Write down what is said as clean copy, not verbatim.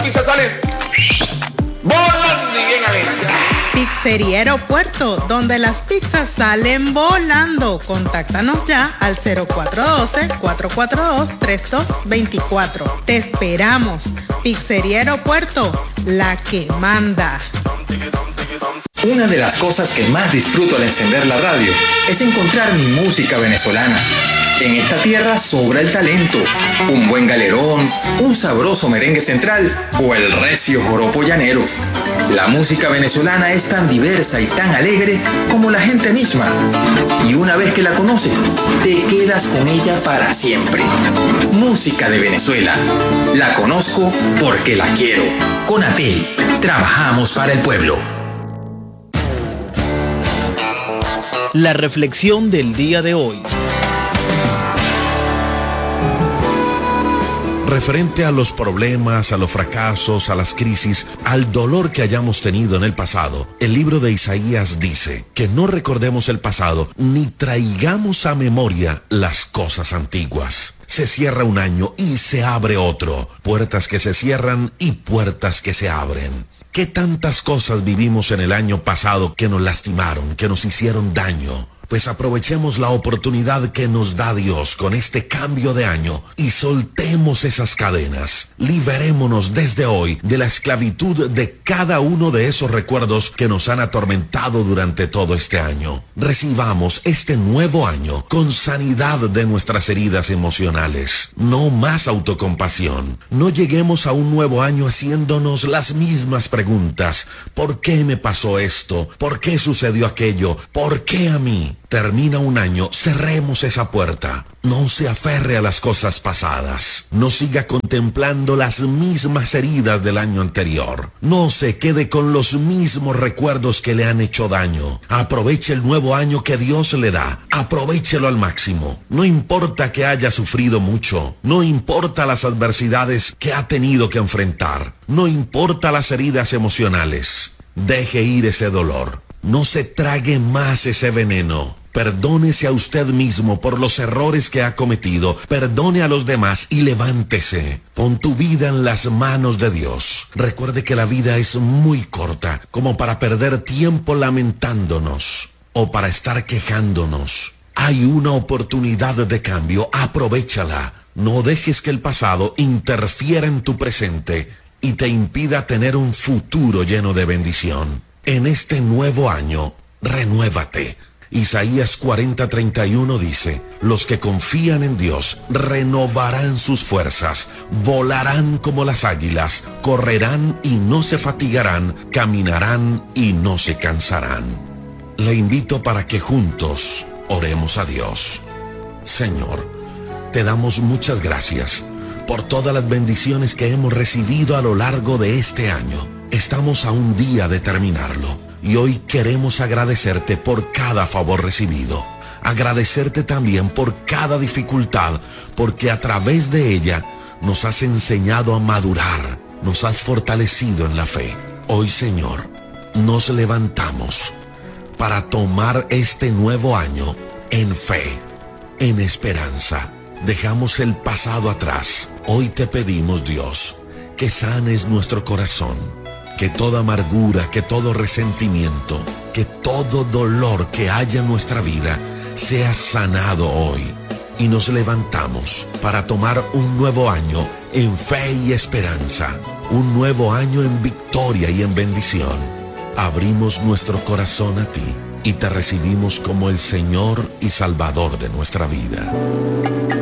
las pizzas salen volando y bien alegres. Pizzería Aeropuerto, donde las pizzas salen volando. Contáctanos ya al 0412-442-3224. Te esperamos. Pizzería Aeropuerto, la que manda. Una de las cosas que más disfruto al encender la radio es encontrar mi música venezolana. En esta tierra sobra el talento, un buen galerón, un sabroso merengue central o el recio joropo llanero. La música venezolana es tan diversa y tan alegre como la gente misma. Y una vez que la conoces, te quedas con ella para siempre. Música de Venezuela. La conozco porque la quiero. Conatel, trabajamos para el pueblo. La reflexión del día de hoy. Referente a los problemas, a los fracasos, a las crisis, al dolor que hayamos tenido en el pasado, el libro de Isaías dice que no recordemos el pasado ni traigamos a memoria las cosas antiguas. Se cierra un año y se abre otro. Puertas que se cierran y puertas que se abren. ¿Qué tantas cosas vivimos en el año pasado que nos lastimaron, que nos hicieron daño? Pues aprovechemos la oportunidad que nos da Dios con este cambio de año y soltemos esas cadenas. Liberémonos desde hoy de la esclavitud de cada uno de esos recuerdos que nos han atormentado durante todo este año. Recibamos este nuevo año con sanidad de nuestras heridas emocionales. No más autocompasión. No lleguemos a un nuevo año haciéndonos las mismas preguntas. ¿Por qué me pasó esto? ¿Por qué sucedió aquello? ¿Por qué a mí? Termina un año, cerremos esa puerta. No se aferre a las cosas pasadas. No siga contemplando las mismas heridas del año anterior. No se quede con los mismos recuerdos que le han hecho daño. Aproveche el nuevo año que Dios le da. Aprovéchelo al máximo. No importa que haya sufrido mucho. No importa las adversidades que ha tenido que enfrentar. No importa las heridas emocionales. Deje ir ese dolor. No se trague más ese veneno. Perdónese a usted mismo por los errores que ha cometido. Perdone a los demás y levántese. Pon tu vida en las manos de Dios. Recuerde que la vida es muy corta como para perder tiempo lamentándonos o para estar quejándonos. Hay una oportunidad de cambio. Aprovéchala. No dejes que el pasado interfiera en tu presente y te impida tener un futuro lleno de bendición. En este nuevo año, renuévate. Isaías 40:31 dice, los que confían en Dios renovarán sus fuerzas, volarán como las águilas, correrán y no se fatigarán, caminarán y no se cansarán. Le invito para que juntos oremos a Dios. Señor, te damos muchas gracias por todas las bendiciones que hemos recibido a lo largo de este año. Estamos a un día de terminarlo. Y hoy queremos agradecerte por cada favor recibido. Agradecerte también por cada dificultad, porque a través de ella nos has enseñado a madurar, nos has fortalecido en la fe. Hoy, Señor, nos levantamos para tomar este nuevo año en fe, en esperanza. Dejamos el pasado atrás. Hoy te pedimos, Dios, que sanes nuestro corazón. Que toda amargura, que todo resentimiento, que todo dolor que haya en nuestra vida sea sanado hoy. Y nos levantamos para tomar un nuevo año en fe y esperanza. Un nuevo año en victoria y en bendición. Abrimos nuestro corazón a ti y te recibimos como el Señor y Salvador de nuestra vida.